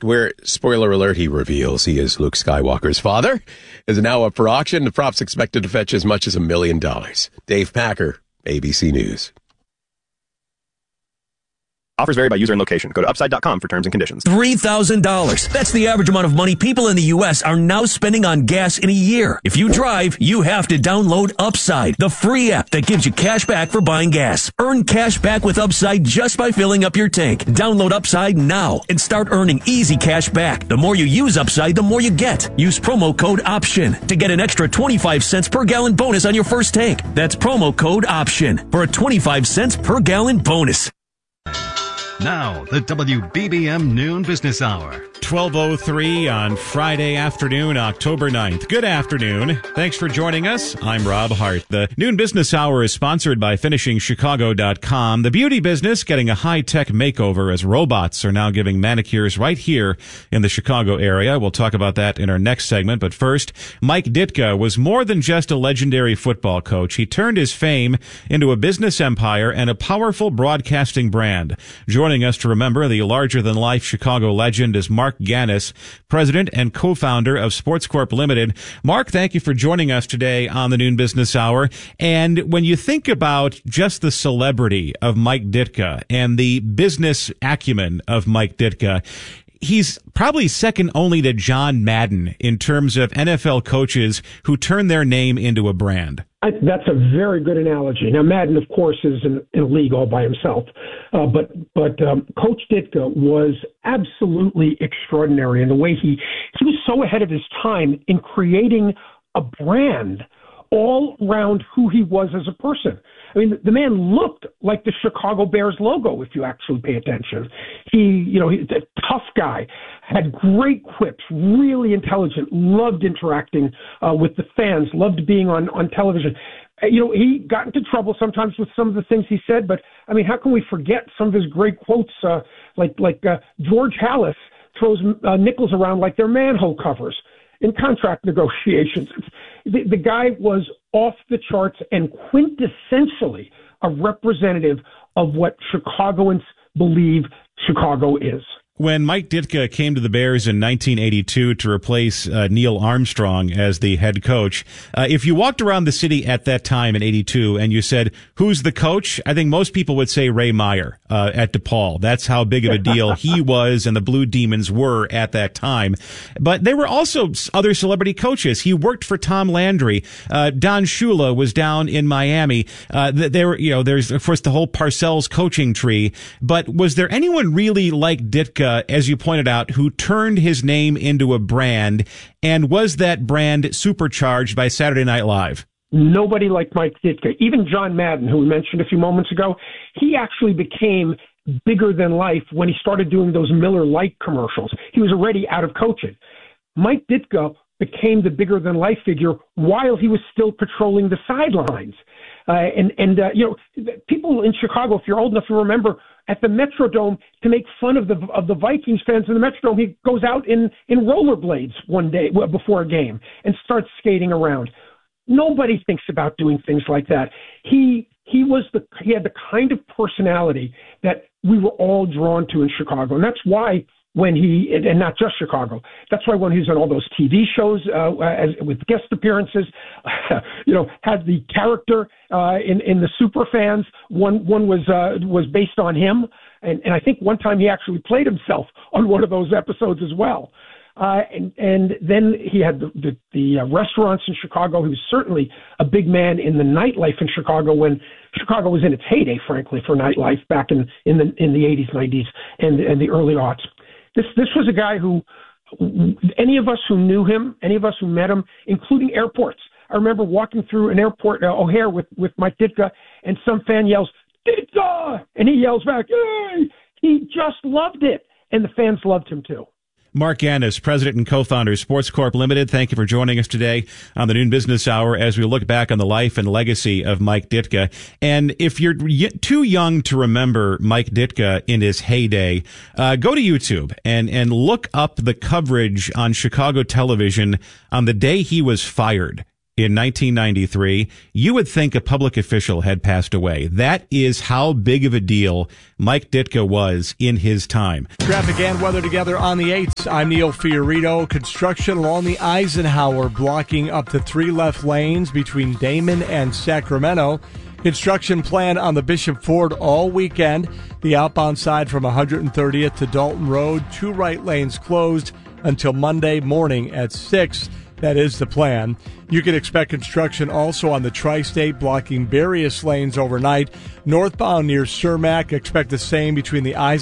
where, spoiler alert, he reveals he is Luke Skywalker's father, is now up for auction. The prop's expected to fetch as much as $1 million. Dave Packer, ABC News. Offers vary by user and location. Go to upside.com for terms and conditions. $3,000. That's the average amount of money people in the U.S. are now spending on gas in a year. If you drive, you have to download Upside, the free app that gives you cash back for buying gas. Earn cash back with Upside just by filling up your tank. Download Upside now and start earning easy cash back. The more you use Upside, the more you get. Use promo code OPTION to get an extra 25 cents per gallon bonus on your first tank. That's promo code OPTION for a 25 cents per gallon bonus. Now, the WBBM Noon Business Hour. 12:03 on Friday afternoon, October 9th. Good afternoon. Thanks for joining us. I'm Rob Hart. The Noon Business Hour is sponsored by FinishingChicago.com. The beauty business getting a high-tech makeover as robots are now giving manicures right here in the Chicago area. We'll talk about that in our next segment. But first, Mike Ditka was more than just a legendary football coach. He turned his fame into a business empire and a powerful broadcasting brand. Joining us to remember the larger-than-life Chicago legend is Mark Gannis, president and co-founder of Sports Corp Limited. Mark, thank you for joining us today on the Noon Business Hour. And when you think about just the celebrity of Mike Ditka and the business acumen of Mike Ditka, he's probably second only to John Madden in terms of NFL coaches who turn their name into a brand. That's a very good analogy. Now, Madden, of course, is in a league all by himself. But Coach Ditka was absolutely extraordinary in the way he was so ahead of his time in creating a brand all around who he was as a person. I mean, the man looked like the Chicago Bears logo, if you actually pay attention. He's a tough guy, had great quips, really intelligent, loved interacting with the fans, loved being on television. He got into trouble sometimes with some of the things he said, but, I mean, how can we forget some of his great quotes, like George Halas throws nickels around like they're manhole covers in contract negotiations. The guy was off the charts and quintessentially a representative of what Chicagoans believe Chicago is. When Mike Ditka came to the Bears in 1982 to replace Neil Armstrong as the head coach, if you walked around the city at that time in 82 and you said, who's the coach? I think most people would say Ray Meyer at DePaul. That's how big of a deal he was and the Blue Demons were at that time. But there were also other celebrity coaches. He worked for Tom Landry. Don Shula was down in Miami. There's, of course, the whole Parcells coaching tree. But was there anyone really like Ditka, as you pointed out, who turned his name into a brand, and was that brand supercharged by Saturday Night Live? Nobody like Mike Ditka. Even John Madden, who we mentioned a few moments ago, he actually became bigger than life when he started doing those Miller Lite commercials. He was already out of coaching. Mike Ditka became the bigger than life figure while he was still patrolling the sidelines. People in Chicago, if you're old enough to remember, at the Metrodome, to make fun of the Vikings fans in the Metrodome, he goes out in rollerblades one day before a game and starts skating around. Nobody thinks about doing things like that. He had the kind of personality that we were all drawn to in Chicago, and that's why and not just Chicago. That's why when he was on all those TV shows with guest appearances, had the character in the Superfans. One was based on him, and I think one time he actually played himself on one of those episodes as well. And then he had the restaurants in Chicago. He was certainly a big man in the nightlife in Chicago when Chicago was in its heyday, frankly, for nightlife back in the 80s, 90s, and the early aughts. This was a guy who, any of us who knew him, any of us who met him, including airports. I remember walking through an airport, O'Hare, with Mike Ditka, and some fan yells, "Ditka!" And he yells back, "Yay!" He just loved it, and the fans loved him too. Mark Gannis, president and co-founder of Sports Corp Limited. Thank you for joining us today on the Noon Business Hour as we look back on the life and legacy of Mike Ditka. And if you're too young to remember Mike Ditka in his heyday, go to YouTube and look up the coverage on Chicago television on the day he was fired. in 1993, you would think a public official had passed away. That is how big of a deal Mike Ditka was in his time. Traffic and weather together on the 8th. I'm Neil Fiorito. Construction along the Eisenhower blocking up to 3 left lanes between Damon and Sacramento. Construction planned on the Bishop Ford all weekend. The outbound side from 130th to Dalton Road, 2 right lanes closed until Monday morning at 6. That is the plan. You can expect construction also on the Tri-State, blocking various lanes overnight. Northbound near Cermak, expect the same between the Eisenhower